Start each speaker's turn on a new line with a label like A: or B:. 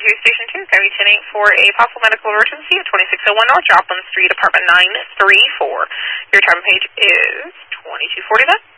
A: to Station 2, County 10-8 for a possible medical emergency at 2601 North Joplin Street, Apartment 934. Your time page is 2247.